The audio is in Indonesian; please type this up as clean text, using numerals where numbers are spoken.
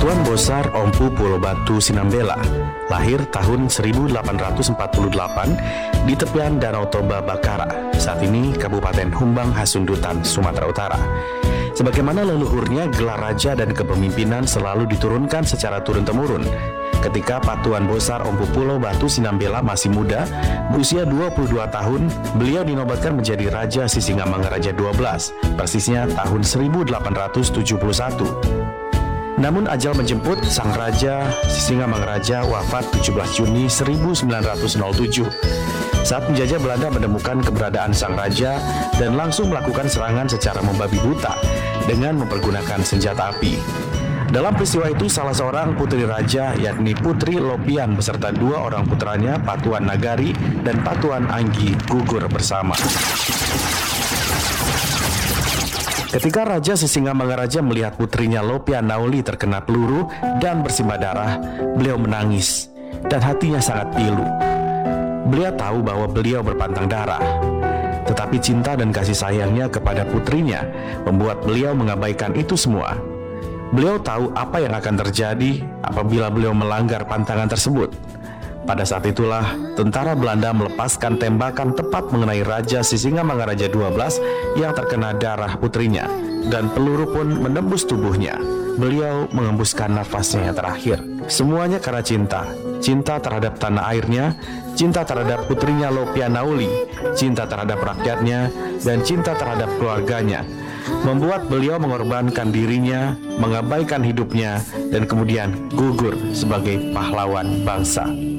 Tuan Bosar Ompu Pulau Batu Sinambela lahir tahun 1848 di tepian Danau Toba Bakara, saat ini Kabupaten Humbang Hasundutan, Sumatera Utara. Sebagaimana leluhurnya, gelar raja dan kepemimpinan selalu diturunkan secara turun-temurun. Ketika Patuan Bosar Ompu Pulau Batu Sinambela masih muda, berusia 22 tahun, beliau dinobatkan menjadi Raja Sisingamangaraja XII, persisnya tahun 1871. Namun ajal menjemput, sang Raja Sisingamangaraja wafat 17 Juni 1907. Saat penjajah Belanda menemukan keberadaan sang raja dan langsung melakukan serangan secara membabi buta dengan mempergunakan senjata api. Dalam peristiwa itu, salah seorang putri raja, yakni Putri Lopian beserta dua orang putranya, Patuan Nagari dan Patuan Anggi, gugur bersama. Ketika Raja Sisingamangaraja melihat putrinya Lopian Nauli terkena peluru dan bersimbah darah, beliau menangis dan hatinya sangat pilu. Beliau tahu bahwa beliau berpantang darah, tetapi cinta dan kasih sayangnya kepada putrinya membuat beliau mengabaikan itu semua. Beliau tahu apa yang akan terjadi apabila beliau melanggar pantangan tersebut. Pada saat itulah, tentara Belanda melepaskan tembakan tepat mengenai Raja Sisingamangaraja XII yang terkena darah putrinya, dan peluru pun menembus tubuhnya. Beliau mengembuskan nafasnya yang terakhir. Semuanya karena cinta. Cinta terhadap tanah airnya, cinta terhadap putrinya Lopian Nauli, cinta terhadap rakyatnya, dan cinta terhadap keluarganya, membuat beliau mengorbankan dirinya, mengabaikan hidupnya, dan kemudian gugur sebagai pahlawan bangsa.